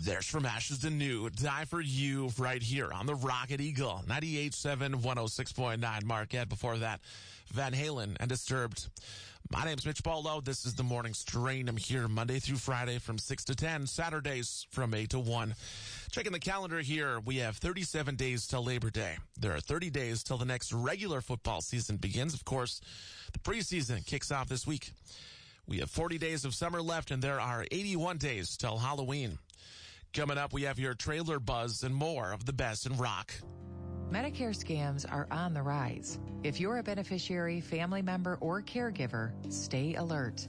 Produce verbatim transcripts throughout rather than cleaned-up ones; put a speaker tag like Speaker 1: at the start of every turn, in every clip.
Speaker 1: There's From Ashes to New. Die for You right here on the Rocket Eagle. ninety-eight point seven, one oh six point nine Marquette. Before that, Van Halen and Disturbed. My name's Mitch Bolo. This is the Morning Strain. I'm here Monday through Friday from six to ten, Saturdays from eight to one. Checking the calendar here, we have thirty-seven days till Labor Day. There are thirty days till the next regular football season begins. Of course, the preseason kicks off this week. We have forty days of summer left, and there are eighty-one days till Halloween. Coming up, we have your trailer buzz and more of the best in rock.
Speaker 2: Medicare scams are on the rise. If you're a beneficiary, family member, or caregiver, stay alert.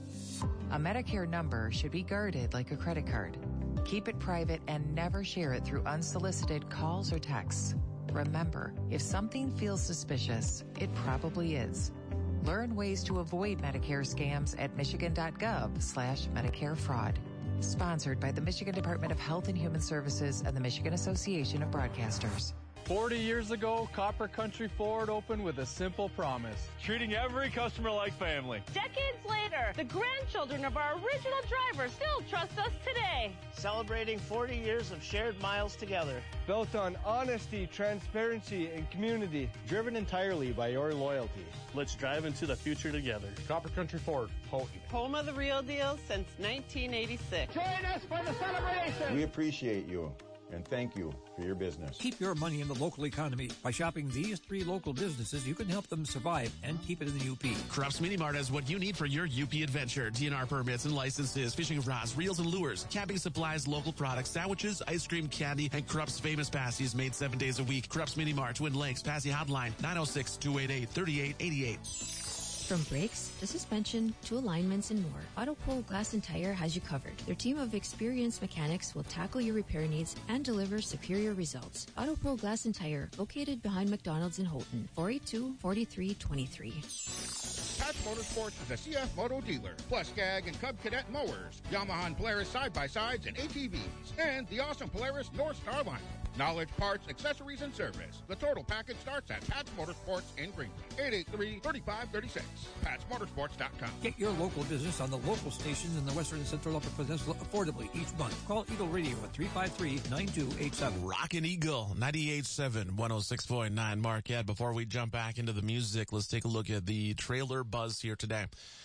Speaker 2: A Medicare number should be guarded like a credit card. Keep it private and never share it through unsolicited calls or texts. Remember, if something feels suspicious, it probably is. Learn ways to avoid Medicare scams at michigan.gov slash Medicare fraud. Sponsored by the Michigan Department of Health and Human Services and the Michigan Association of Broadcasters.
Speaker 3: forty years ago, Copper Country Ford opened with a simple promise: treating every customer like family.
Speaker 4: Decades later, the grandchildren of our original driver still trust us today.
Speaker 5: Celebrating forty years of shared miles together.
Speaker 3: Built on honesty, transparency, and community.
Speaker 6: Driven entirely by your loyalty.
Speaker 5: Let's drive into the future together.
Speaker 6: Copper Country Ford, Houghton.
Speaker 4: Home of the real deal since nineteen eighty-six.
Speaker 7: Join us for the celebration.
Speaker 8: We appreciate you. And thank you for your business.
Speaker 9: Keep your money in the local economy. By shopping these three local businesses, you can help them survive and keep it in the U P.
Speaker 1: Krups Mini Mart has what you need for your U P adventure. D N R permits and licenses, fishing rods, reels and lures, camping supplies, local products, sandwiches, ice cream, candy, and Krups famous pasties made seven days a week. Krups Mini Mart, Twin Lakes, Passy Hotline, nine oh six, two eight eight, three eight eight eight.
Speaker 10: From brakes to suspension to alignments and more, AutoPole Glass and Tire has you covered. Their team of experienced mechanics will tackle your repair needs and deliver superior results. AutoPole Glass and Tire, located behind McDonald's in Houghton, four eight two, four three two three.
Speaker 11: Patch Motorsports is a C F Moto dealer, plus Skag and Cub Cadet mowers, Yamaha and Polaris side-by-sides and A T Vs, and the awesome Polaris North Star lineup. Knowledge, parts, accessories, and service. The total package starts at Patch Motorsports in Greenwood. eight eight three, three five three six. Patch Motorsports dot com.
Speaker 9: Get your local business on the local stations in the Western and Central Upper Peninsula affordably each month. Call Eagle Radio at three five three, nine two eight seven.
Speaker 1: Rockin' Eagle, ninety-eight point seven, one oh six point nine Marquette. Before we jump back into the music, let's take a look at the trailer buzz here today.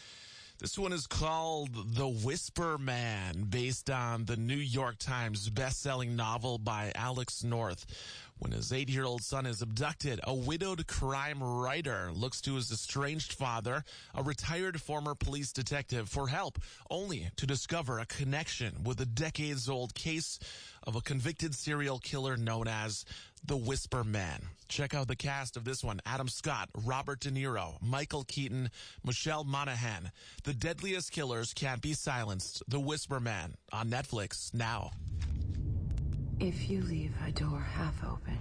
Speaker 1: This one is called The Whisper Man, based on the New York Times best-selling novel by Alex North. When his eight-year-old son is abducted, a widowed crime writer looks to his estranged father, a retired former police detective, for help, only to discover a connection with a decades-old case of a convicted serial killer known as The Whisper Man. Check out the cast of this one: Adam Scott, Robert De Niro, Michael Keaton, Michelle Monaghan. The Deadliest Killers Can't Be Silenced. The Whisper Man on Netflix now.
Speaker 12: If you leave a door half open,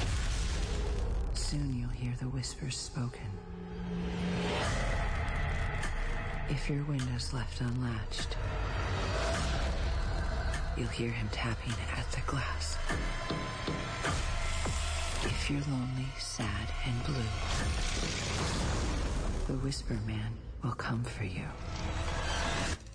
Speaker 12: soon you'll hear the whispers spoken. If your window's left unlatched, you'll hear him tapping at the glass. If you're lonely, sad, and blue, the Whisper Man will come for you.